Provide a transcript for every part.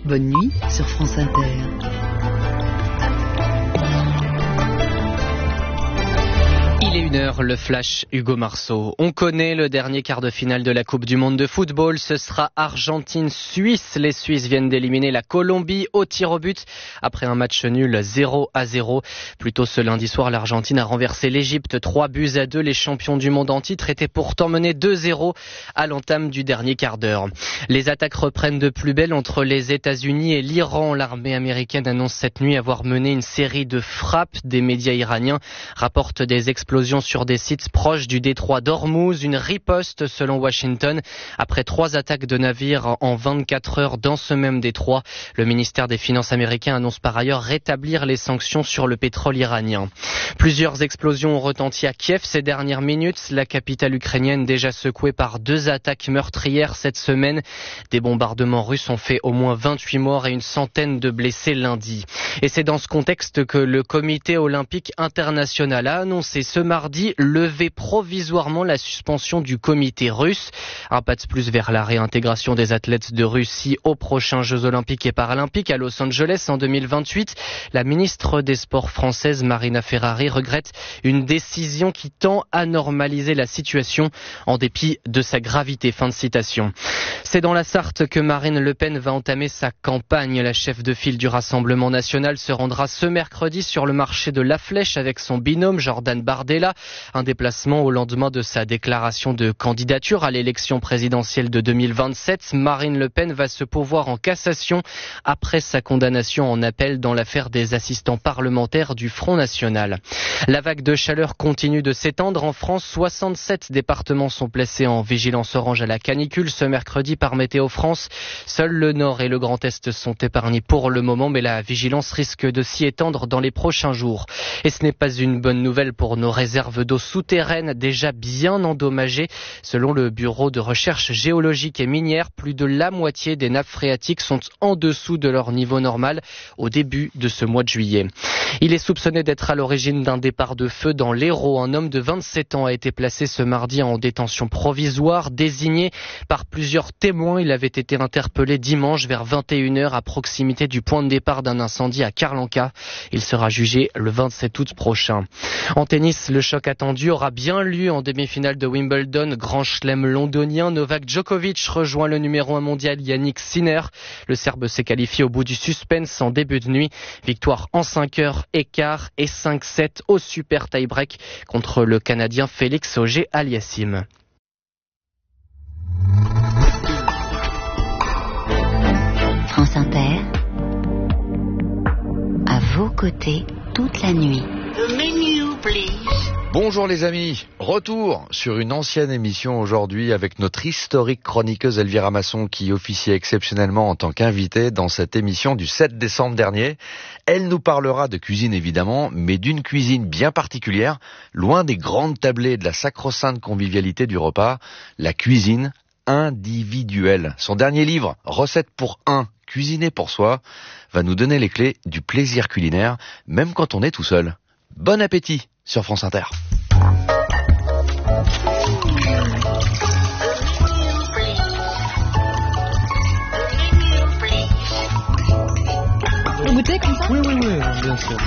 Bonne nuit sur France Inter. Il est 1h, le flash Hugo Marceau. On connaît le dernier quart de finale de la Coupe du Monde de football. Ce sera Argentine-Suisse. Les Suisses viennent d'éliminer la Colombie au tir au but après un match nul 0-0. Plus tôt ce lundi soir, l'Argentine a renversé l'Égypte 3-2. Les champions du monde en titre étaient pourtant menés 2-0 à l'entame du dernier quart d'heure. Les attaques reprennent de plus belle entre les États-Unis et l'Iran. L'armée américaine annonce cette nuit avoir mené une série de frappes. Des médias iraniens rapportent des explosions sur des sites proches du détroit d'Ormuz, une riposte selon Washington après 3 attaques de navires en 24 heures dans ce même détroit. Le ministère des Finances américain annonce par ailleurs rétablir les sanctions sur le pétrole iranien. Plusieurs explosions ont retenti à Kiev ces dernières minutes, la capitale ukrainienne déjà secouée par 2 attaques meurtrières cette semaine. Des bombardements russes ont fait au moins 28 morts et une centaine de blessés lundi. Et c'est dans ce contexte que le comité olympique international a annoncé ce mardi lever provisoirement la suspension du comité russe. Un pas de plus vers la réintégration des athlètes de Russie aux prochains Jeux olympiques et paralympiques à Los Angeles en 2028. La ministre des Sports française Marina Ferrari regrette une décision qui tend à normaliser la situation en dépit de sa gravité. Fin de citation. C'est dans la Sarthe que Marine Le Pen va entamer sa campagne. La chef de file du Rassemblement national se rendra ce mercredi sur le marché de La Flèche avec son binôme Jordan Bardella. Un déplacement au lendemain de sa déclaration de candidature à l'élection présidentielle de 2027. Marine Le Pen va se pourvoir en cassation après sa condamnation en appel dans l'affaire des assistants parlementaires du Front National. La vague de chaleur continue de s'étendre en France. 67 départements sont placés en vigilance orange à la canicule ce mercredi par Météo France. Seuls le Nord et le Grand Est sont épargnés pour le moment, mais la vigilance risque de s'y étendre dans les prochains jours. Et ce n'est pas une bonne nouvelle pour nos réserves d'eau souterraines déjà bien endommagées. Selon le Bureau de recherche géologique et minière, plus de la moitié des nappes phréatiques sont en dessous de leur niveau normal au début de ce mois de juillet. Il est soupçonné d'être à l'origine d'un départ de feu dans l'Hérault. Un homme de 27 ans a été placé ce mardi en détention provisoire. Désigné par plusieurs témoins, il avait été interpellé dimanche vers 21h à proximité du point de départ d'un incendie à Carlanca. Il sera jugé le 27 août prochain. En tennis, le choc attendu aura bien lieu en demi-finale de Wimbledon. Grand chelem londonien, Novak Djokovic rejoint le numéro 1 mondial Yannick Sinner. Le Serbe s'est qualifié au bout du suspense en début de nuit. Victoire en 5 heures, écart et 5-7 au super tie-break contre le Canadien Félix Auger-Aliassime. France Inter, à vos côtés toute la nuit. Bonjour les amis, retour sur une ancienne émission aujourd'hui avec notre historique chroniqueuse Elvira Masson qui officiait exceptionnellement en tant qu'invitée dans cette émission du 7 décembre dernier. Elle nous parlera de cuisine évidemment, mais d'une cuisine bien particulière, loin des grandes tablées de la sacro-sainte convivialité du repas, la cuisine individuelle. Son dernier livre, Recettes pour un, cuisiner pour soi, va nous donner les clés du plaisir culinaire, même quand on est tout seul. Bon appétit sur France Inter. Vous goûtez comme ça ? Oui, bien sûr.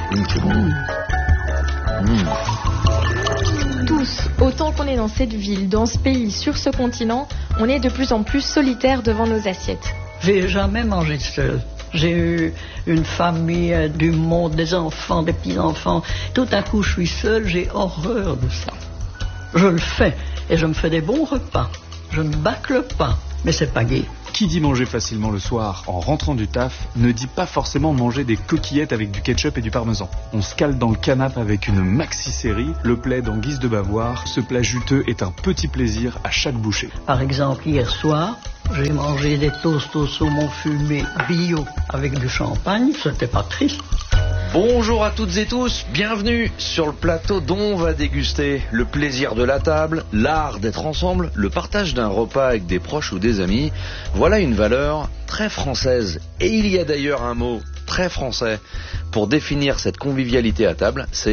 Tous, autant qu'on est dans cette ville, dans ce pays, sur ce continent, on est de plus en plus solitaires devant nos assiettes. J'ai jamais mangé seul. J'ai eu une famille, du monde, des enfants, des petits-enfants. Tout à coup, je suis seule, j'ai horreur de ça. Je le fais et je me fais des bons repas. Je ne bâcle pas, mais c'est pas gai. Qui dit manger facilement le soir en rentrant du taf ne dit pas forcément manger des coquillettes avec du ketchup et du parmesan. On se cale dans le canapé avec une maxi-série, le plaid en guise de bavoir. Ce plat juteux est un petit plaisir à chaque bouchée. Par exemple, hier soir, j'ai mangé des toasts au saumon fumé bio avec du champagne. C'était pas triste. Bonjour à toutes et tous, bienvenue sur le plateau dont on va déguster le plaisir de la table, l'art d'être ensemble, le partage d'un repas avec des proches ou des amis. Voilà une valeur très française. Et il y a d'ailleurs un mot très français pour définir cette convivialité à table, c'est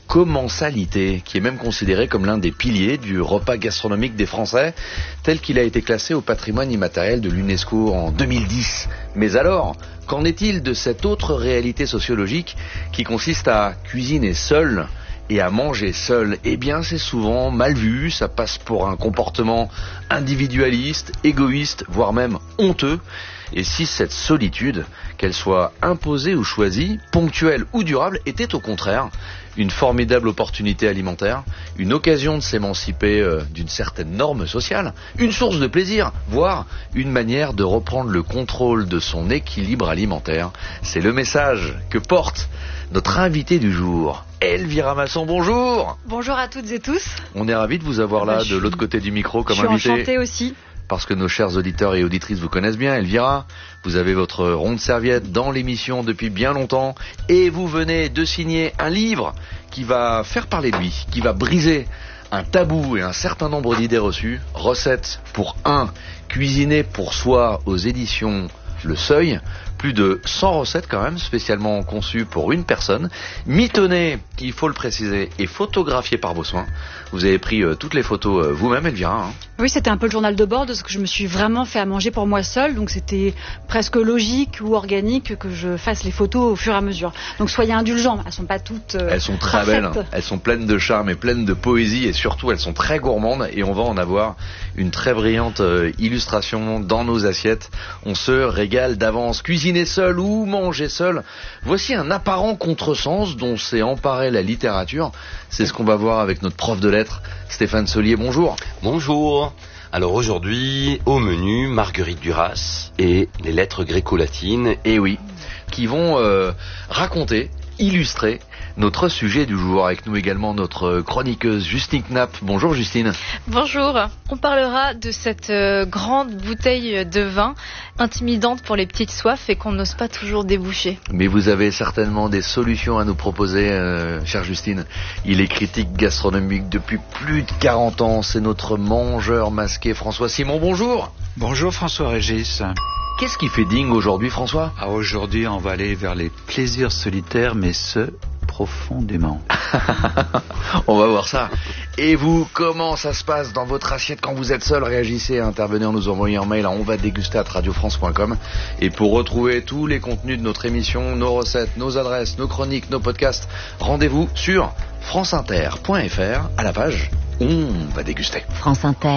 commensalité, qui est même considéré comme l'un des piliers du repas gastronomique des Français, tel qu'il a été classé au patrimoine immatériel de l'UNESCO en 2010. Mais alors, qu'en est-il de cette autre réalité sociologique qui consiste à cuisiner seul et à manger seul? Eh bien, c'est souvent mal vu, ça passe pour un comportement individualiste, égoïste, voire même honteux. Et si cette solitude, qu'elle soit imposée ou choisie, ponctuelle ou durable, était au contraire une formidable opportunité alimentaire, une occasion de s'émanciper d'une certaine norme sociale, une source de plaisir, voire une manière de reprendre le contrôle de son équilibre alimentaire. C'est le message que porte notre invité du jour, Elvira Masson. Bonjour. Bonjour à toutes et tous. On est ravis de vous avoir là de l'autre côté du micro comme invité. Je suis enchantée aussi. Parce que nos chers auditeurs et auditrices vous connaissent bien, Elvira. Vous avez votre ronde serviette dans l'émission depuis bien longtemps et vous venez de signer un livre qui va faire parler de lui, qui va briser un tabou et un certain nombre d'idées reçues. Recettes pour un, cuisiner pour soi aux éditions Le Seuil. Plus de 100 recettes quand même, spécialement conçues pour une personne, mitonnées, il faut le préciser, et photographiées par vos soins. Vous avez pris toutes les photos vous-même, Elvira. Oui, c'était un peu le journal de bord de ce que je me suis vraiment fait à manger pour moi seule, donc c'était presque logique ou organique que je fasse les photos au fur et à mesure. Donc soyez indulgents, elles sont pas toutes elles sont très parfaites. Belles, elles sont pleines de charme et pleines de poésie et surtout elles sont très gourmandes et on va en avoir une très brillante illustration dans nos assiettes. On se régale d'avance. Cuisiner seul ou manger seul, voici un apparent contresens dont s'est emparée la littérature. C'est ce qu'on va voir avec notre prof de lettres, Stéphane Solier. Bonjour. Bonjour. Alors aujourd'hui, au menu, Marguerite Duras et les lettres gréco-latines. Et oui, qui vont raconter, illustrer notre sujet du jour. Avec nous également notre chroniqueuse Justine Knapp. Bonjour Justine. Bonjour. On parlera de cette grande bouteille de vin intimidante pour les petites soifs et qu'on n'ose pas toujours déboucher. Mais vous avez certainement des solutions à nous proposer, chère Justine. Il est critique gastronomique depuis plus de 40 ans. C'est notre mangeur masqué François Simon. Bonjour. Bonjour François Régis. Qu'est-ce qui fait dingue aujourd'hui, François? Aujourd'hui, on va aller vers les plaisirs solitaires, mais ce, profondément. On va voir ça. Et vous, comment ça se passe dans votre assiette quand vous êtes seul? Réagissez, intervenez en nous envoyant un mail à onvadéguster@radiofrance.com. Et pour retrouver tous les contenus de notre émission, nos recettes, nos adresses, nos chroniques, nos podcasts, rendez-vous sur franceinter.fr à la page On va déguster. France Inter,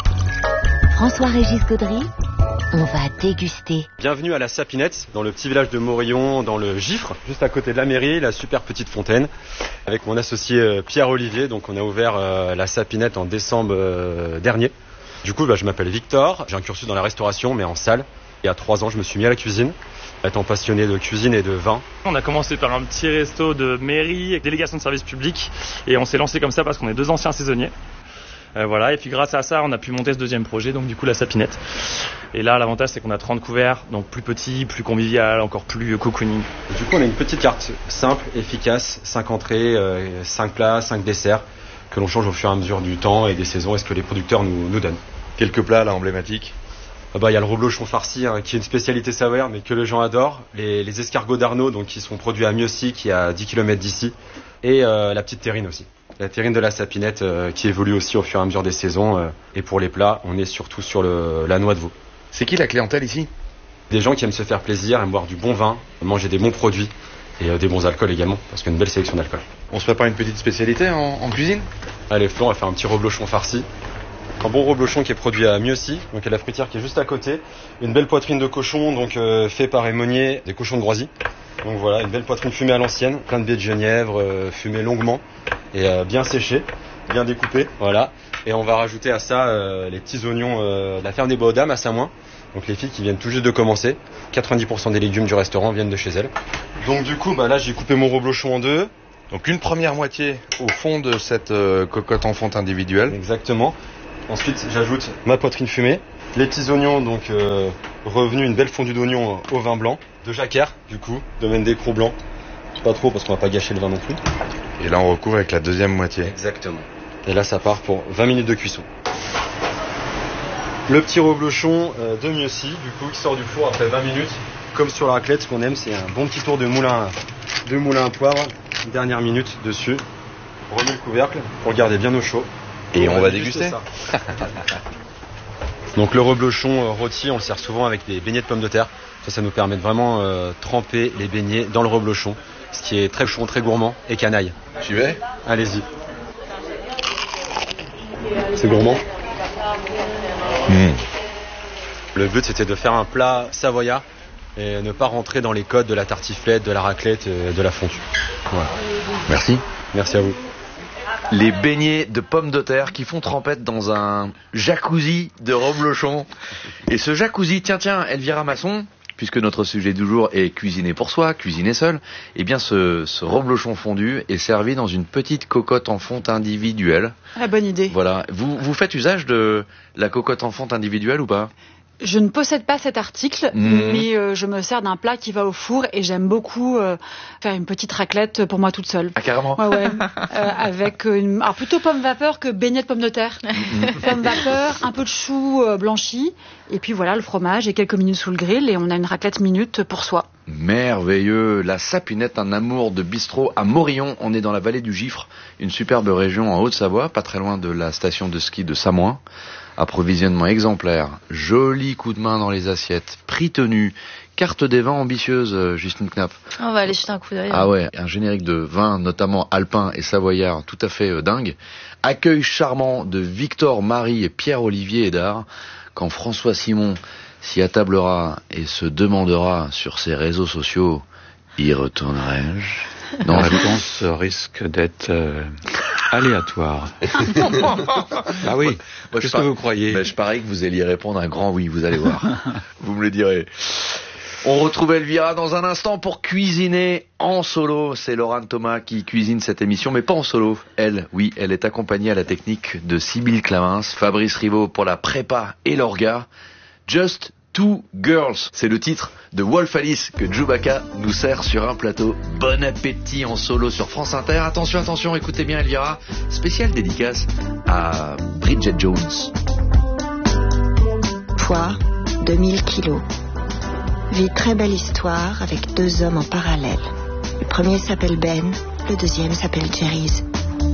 François-Régis Gaudry, on va déguster. Bienvenue à la Sapinette, dans le petit village de Morillon, dans le Gifre, juste à côté de la mairie, la super petite fontaine. Avec mon associé Pierre-Olivier, donc on a ouvert la Sapinette en décembre dernier. Du coup, je m'appelle Victor, j'ai un cursus dans la restauration, mais en salle. Il y a 3 ans, je me suis mis à la cuisine, étant passionné de cuisine et de vin. On a commencé par un petit resto de mairie, avec délégation de service public, et on s'est lancé comme ça parce qu'on est 2 anciens saisonniers. Voilà, et puis grâce à ça, on a pu monter ce deuxième projet, donc du coup la Sapinette. Et là, l'avantage, c'est qu'on a 30 couverts, donc plus petit, plus convivial, encore plus cocooning. Du coup, on a une petite carte simple, efficace, 5 entrées, 5 plats, 5 desserts, que l'on change au fur et à mesure du temps et des saisons et ce que les producteurs nous donnent. Quelques plats là emblématiques. Il y a le reblochon farci, qui est une spécialité savoyarde, mais que les gens adorent. Les escargots d'Arnaud, donc qui sont produits à Mieuxy, qui est à 10 km d'ici. Et la petite terrine aussi. La terrine de la Sapinette qui évolue aussi au fur et à mesure des saisons. Et pour les plats, on est surtout sur la noix de veau. C'est qui la clientèle ici? Des gens qui aiment se faire plaisir, aiment boire du bon vin, manger des bons produits et des bons alcools également, parce qu'il y a une belle sélection d'alcool. On se prépare une petite spécialité en cuisine? Allez, Flo, on va faire un petit reblochon farci. Un bon reblochon qui est produit à Mieuxy, donc à la fruitière qui est juste à côté. Une belle poitrine de cochon, donc fait par Aymonier, des cochons de Groisy. Donc voilà, une belle poitrine fumée à l'ancienne, plein de baies de genièvre, fumée longuement et bien séchée, bien découpée, voilà. Et on va rajouter à ça les petits oignons de la ferme des Bois-aux-Dames à Saint-Moin. Donc les filles qui viennent tout juste de commencer. 90% des légumes du restaurant viennent de chez elles. Donc du coup, là j'ai coupé mon reblochon en 2. Donc une première moitié au fond de cette cocotte en fonte individuelle. Exactement. Ensuite, j'ajoute ma poitrine fumée, les petits oignons, donc revenus, une belle fondue d'oignons au vin blanc, de jacquère, du coup, domaine des Crocs blancs. Pas trop parce qu'on va pas gâcher le vin non plus. Et là, on recouvre avec la deuxième moitié. Exactement. Et là, ça part pour 20 minutes de cuisson. Le petit reblochon de Mieuxy, du coup, qui sort du four après 20 minutes. Comme sur la raclette, ce qu'on aime, c'est un bon petit tour de moulin à poivre. Dernière minute dessus. On remet le couvercle pour le garder bien au chaud. Et on va déguster ça. Donc le reblochon rôti, on le sert souvent avec des beignets de pommes de terre. Ça nous permet de vraiment tremper les beignets dans le reblochon, ce qui est très chaud, très gourmand et canaille. J'y vais ? Allez-y. C'est gourmand. Le but, c'était de faire un plat savoyard et ne pas rentrer dans les codes de la tartiflette, de la raclette, de la fondue. Voilà. Merci. Merci à vous. Les beignets de pommes de terre qui font trempette dans un jacuzzi de reblochon. Et ce jacuzzi, tiens, Elvira Masson, puisque notre sujet du jour est cuisiner pour soi, cuisiner seul, eh bien ce reblochon fondu est servi dans une petite cocotte en fonte individuelle. Ah, bonne idée. Voilà. Vous faites usage de la cocotte en fonte individuelle ou pas ? Je ne possède pas cet article, mais je me sers d'un plat qui va au four et j'aime beaucoup faire une petite raclette pour moi toute seule. Ah, carrément. Ouais. Avec alors plutôt pomme vapeur que beignet de pommes de terre. Pomme vapeur, un peu de chou blanchi et puis voilà le fromage et quelques minutes sous le grill et on a une raclette minute pour soi. Merveilleux. La Sapinette, un amour de bistrot à Morillon. On est dans la vallée du Gifre, une superbe région en Haute-Savoie, pas très loin de la station de ski de Samoin. Approvisionnement exemplaire, joli coup de main dans les assiettes, prix tenu, carte des vins ambitieuse, Justine Knapp. On va aller jeter un coup d'œil. Ah ouais, un générique de vin, notamment alpin et savoyard, tout à fait dingue. Accueil charmant de Victor, Marie et Pierre-Olivier Hédard, quand François Simon s'y attablera et se demandera sur ses réseaux sociaux, y retournerai-je ? La réponse risque d'être aléatoire. Ah oui, qu'est-ce que vous croyez ? Je parie que vous alliez répondre un grand oui, vous allez voir. Vous me le direz. On retrouve Elvira dans un instant pour cuisiner en solo. C'est Laurent Thomas qui cuisine cette émission, mais pas en solo. Elle est accompagnée à la technique de Sybille Clamins, Fabrice Rivaud pour la prépa et l'orga. Just Two Girls, c'est le titre de Wolf Alice que Chewbacca nous sert sur un plateau. Bon appétit en solo sur France Inter. Attention, écoutez bien Elvira. Spéciale dédicace à Bridget Jones. Poids 2000 kilos. Vie très belle histoire avec 2 hommes en parallèle. Le premier s'appelle Ben, le deuxième s'appelle Jerry's.